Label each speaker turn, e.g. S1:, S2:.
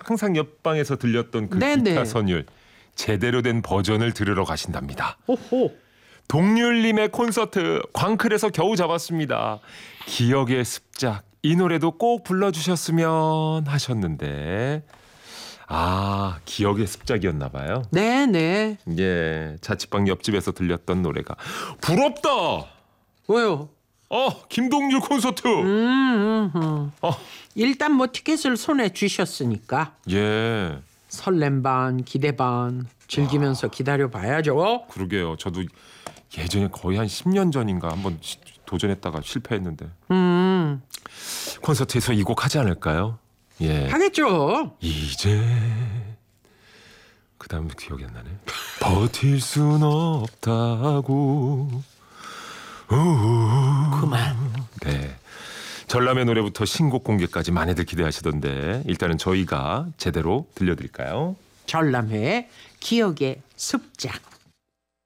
S1: 항상 옆방에서 들렸던 그
S2: 네네.
S1: 기타 선율 제대로 된 버전을 들으러 가신답니다.
S2: 호호.
S1: 동률님의 콘서트 광클에서 겨우 잡았습니다. 기억의 습작 이 노래도 꼭 불러주셨으면 하셨는데 기억의 습작이었나 봐요.
S2: 네네.
S1: 예, 자취방 옆집에서 들렸던 노래가 부럽다.
S2: 왜요?
S1: 김동률 콘서트.
S2: 일단 뭐 티켓을 손에 쥐셨으니까
S1: 예,
S2: 설렘 반 기대 반 즐기면서 기다려봐야죠.
S1: 그러게요. 저도 예전에 거의 한 10년 전인가 한번 도전했다가 실패했는데 콘서트에서 이 곡 하지 않을까요? 예,
S2: 하겠죠.
S1: 이제 그 다음 기억이 안 나네. 버틸 순 없다고.
S2: 그만.
S1: 네, 전람의 노래부터 신곡 공개까지 많이들 기대하시던데 일단은 저희가 제대로 들려드릴까요?
S2: 전람회의 기억의 습작.